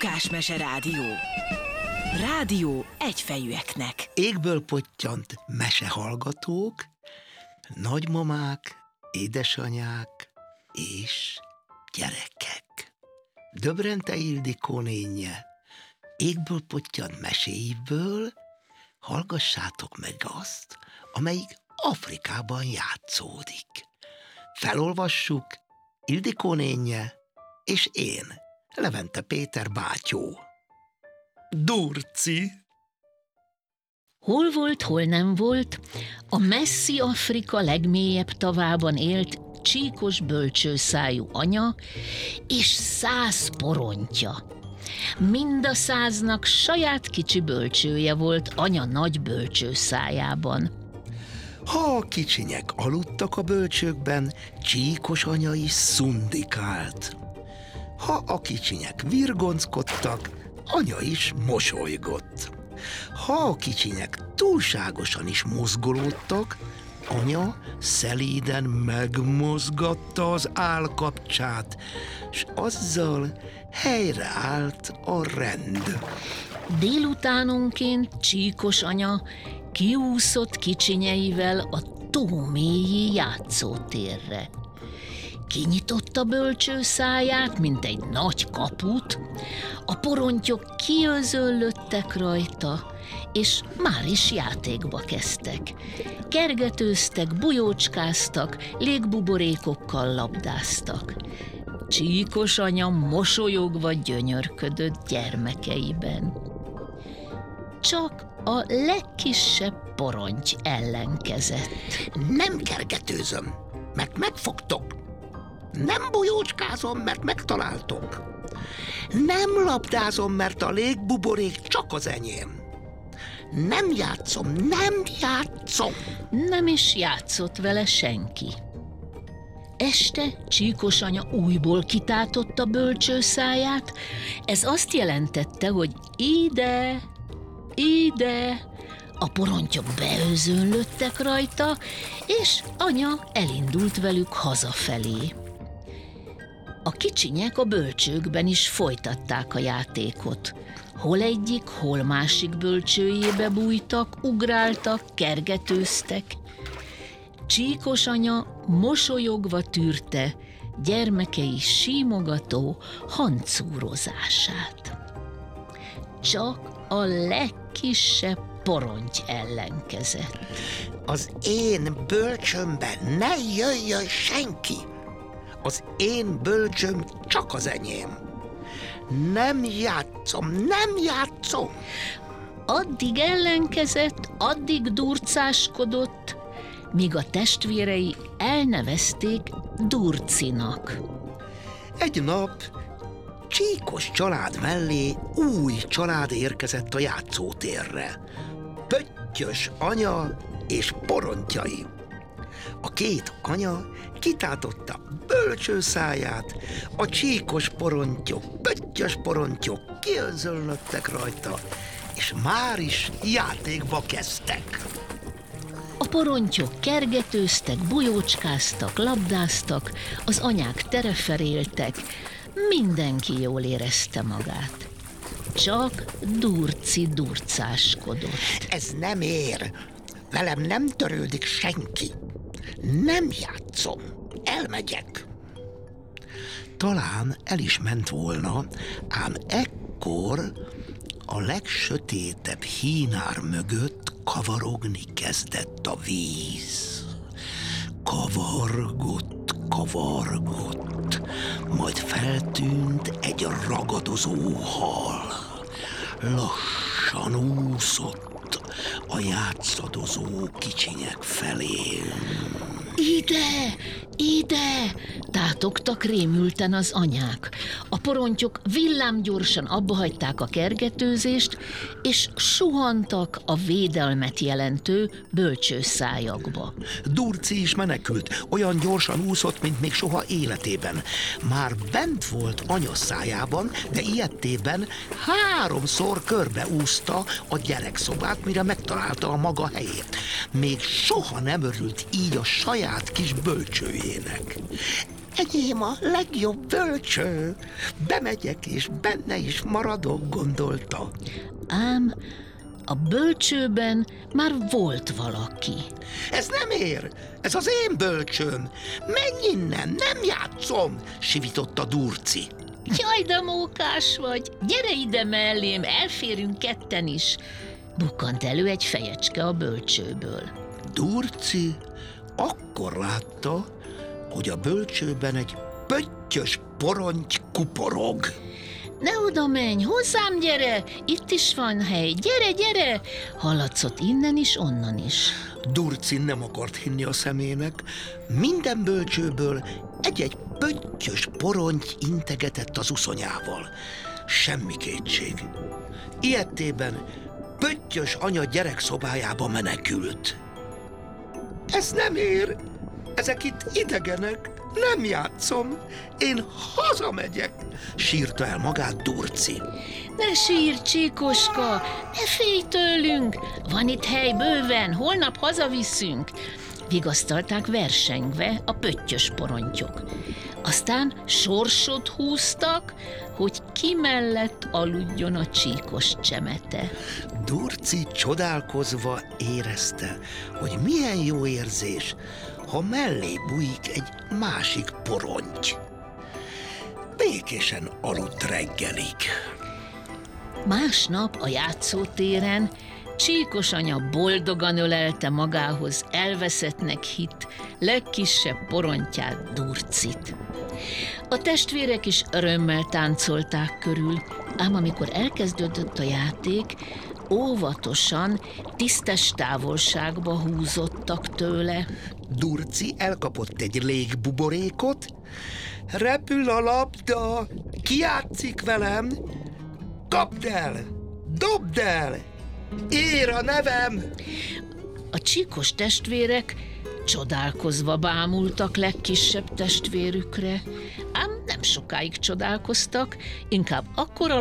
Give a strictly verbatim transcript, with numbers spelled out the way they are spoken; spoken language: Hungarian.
Mókásmese Rádió. Rádió egyfejűeknek. Égből pottyant mesehallgatók, nagymamák, édesanyák és gyerekek. Döbrente Ildikó nénje égből pottyant meséiből hallgassátok meg azt, amelyik Afrikában játszódik. Felolvassuk Ildikó nénje és én, Levente Péter bátyó. Durci. Hol volt, hol nem volt, a messzi Afrika legmélyebb tavában élt csíkos bölcsőszájú anya és száz porontja. Mind a száznak saját kicsi bölcsője volt anya nagy bölcsőszájában. Ha a kicsinyek aludtak a bölcsőkben, csíkos anya is szundikált. Ha a kicsinyek virgonckodtak, anya is mosolygott. Ha a kicsinyek túlságosan is mozgolódtak, anya szelíden megmozgatta az állkapcsát, s azzal helyreállt a rend. Délutánonként csíkos anya kiúszott kicsinyeivel a tó mélyi játszótérre. Kinyitotta bölcső száját, mint egy nagy kaput, a porontyok kiözöllöttek rajta, és már is játékba kezdtek. Kergetőztek, bujócskáztak, légbuborékokkal labdáztak. Csíkos anya mosolyogva gyönyörködött gyermekeiben. Csak a legkisebb poronty ellenkezett. Nem kergetőzöm, mert megfogtok. Nem bujócskázom, mert megtaláltok. Nem labdázom, mert a légbuborék csak az enyém. Nem játszom, nem játszom. Nem is játszott vele senki. Este csíkos anya újból kitátotta bölcsőszáját, ez azt jelentette, hogy ide, ide, a porontyok beözönlöttek rajta, és anya elindult velük hazafelé. A kicsinyek a bölcsőkben is folytatták a játékot. Hol egyik, hol másik bölcsőjébe bújtak, ugráltak, kergetőztek. Csíkos anya mosolyogva tűrte gyermekei símogató hancúrozását. Csak a legkisebb poronty ellenkezett. Az én bölcsömben ne jöjjön senki! Az én bölcsöm csak az enyém. Nem játszom, nem játszom! Addig ellenkezett, addig durcáskodott, míg a testvérei elnevezték Durcinak. Egy nap csíkos család mellé új család érkezett a játszótérre. Pöttyös anya és porontjai. A két anya kitátotta bölcsőszáját, a csíkos porontyok, pöttyös porontyok kiözöllöttek rajta, és már is játékba kezdtek. A porontyok kergetőztek, bujócskáztak, labdáztak, az anyák tereferéltek, mindenki jól érezte magát. Csak Durci durcáskodott. Ez nem ér, velem nem törődik senki. Nem játszom, elmegyek. Talán el is ment volna, ám ekkor a legsötétebb hínár mögött kavarogni kezdett a víz. Kavargott, kavargott, majd feltűnt egy ragadozó hal. Lassan úszott a játszadozó kicsinyek felé. Ide, ide! Tátogtak rémülten az anyák. A porontyok villámgyorsan abbahagyták a kergetőzést, és suhantak a védelmet jelentő bölcsőszájakba. Durci is menekült, olyan gyorsan úszott, mint még soha életében. Már bent volt anya szájában, de ilyettében háromszor körbeúszta a gyerekszobát, mire megtalálta a maga helyét. Még soha nem örült így a saját kis bölcsőjének. enyém a legjobb bölcső. Bemegyek, és benne is maradok, gondolta. Ám a bölcsőben már volt valaki. Ez nem ér, ez az én bölcsőm. Menj innen, nem játszom, sivította Durci. Jaj, de mókás vagy! Gyere ide mellém, elférünk ketten is! Bukkant elő egy fejecske a bölcsőből. Durci akkor látta, hogy a bölcsőben egy pöttyös poronty kuporog. Ne oda menj, hozzám gyere! Itt is van hely, gyere, gyere! Hallatszott innen is, onnan is. Durci nem akart hinni a szemének. Minden bölcsőből egy-egy pöttyös poronty integetett az uszonyával. Semmi kétség. Ilyettében pöttyös anya gyerekszobájába menekült. Ez nem ér, ezek itt idegenek, nem játszom, én hazamegyek, sírta el magát Durci. Ne sírj, Csíkoska, ne félj tőlünk! Van itt hely bőven, holnap hazaviszünk! Vigasztalták versengve a pöttyös porontyok. Aztán sorsot húztak, hogy ki mellett aludjon a csíkos csemete. Durci csodálkozva érezte, hogy milyen jó érzés, ha mellé bújik egy másik poronty. Békésen aludt reggelig. Másnap a játszótéren Csíkos anya boldogan ölelte magához elveszettnek hitt legkisebb porontyát, Durcit. A testvérek is örömmel táncolták körül, ám amikor elkezdődött a játék, óvatosan, tisztes távolságba húzottak tőle. Durci elkapott egy légbuborékot. Repül a labda, ki játszik velem? Kapd el, dobd el, ér a nevem! A csíkos testvérek csodálkozva bámultak legkisebb testvérükre, ám nem sokáig csodálkoztak, inkább akkor